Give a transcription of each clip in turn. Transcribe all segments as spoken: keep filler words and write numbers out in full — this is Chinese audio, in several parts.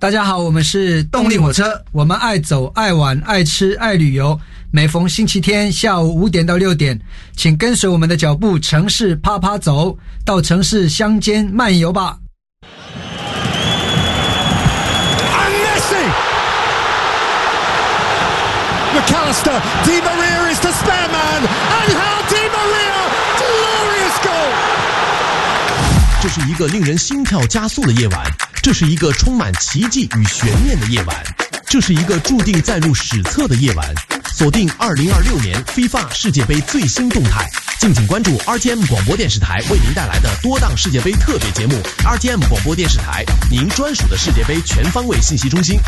大家好，我们是动力火车，我们爱走爱玩爱吃爱旅游，每逢星期天下午五点到六点，请跟随我们的脚步，城市啪啪走，到城市乡间漫游吧。 McAllister, Di Maria is the spare man, and how Di Maria, glorious goal! 这是一个令人心跳加速的夜晚，这是一个充满奇迹与悬念的夜晚，这是一个注定载入史册的夜晚。锁定二零二六年 FIFA 世界杯最新动态，敬请关注 R T M 广播电视台为您带来的多档世界杯特别节目。R T M 广播电视台，您专属的世界杯全方位信息中心。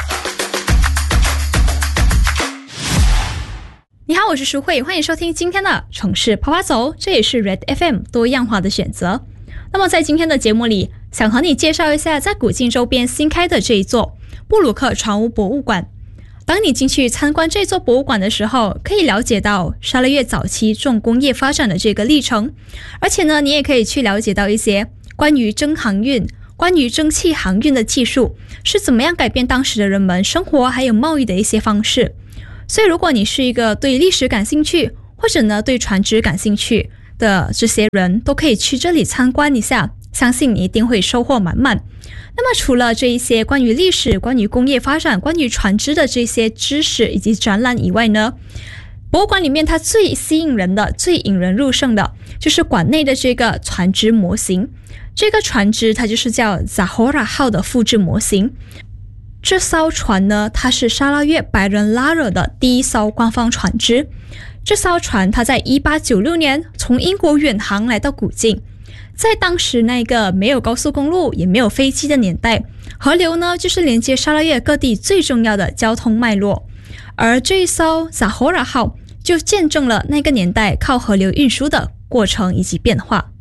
你好，我是淑慧，欢迎收听今天的城市啪啪走，这也是 Red F M 多样化的选择。那么在今天的节目里，想和你介绍一下在古晋周边新开的这一座布鲁克船坞博物馆。当你进去参观这座博物馆的时候，可以了解到沙拉越早期重工业发展的这个历程，而且呢，你也可以去了解到一些关于蒸航运、关于蒸汽航运的技术是怎么样改变当时的人们生活还有贸易的一些方式。所以如果你是一个对历史感兴趣，或者呢对船只感兴趣的这些人，都可以去这里参观一下，相信你一定会收获满满。那么除了这一些关于历史、关于工业发展、关于船只的这些知识以及展览以外呢，博物馆里面它最吸引人的、最引人入胜的就是馆内的这个船只模型。这个船只它就是叫 Zahora 号的复制模型。这艘船呢，它是沙拉越白人拉惹的第一艘官方船只。这艘船它在一八九六年从英国远航来到古晋。在当时那个没有高速公路也没有飞机的年代，河流呢就是连接沙拉越各地最重要的交通脉络。而这一艘 Zahora 号就见证了那个年代靠河流运输的过程以及变化。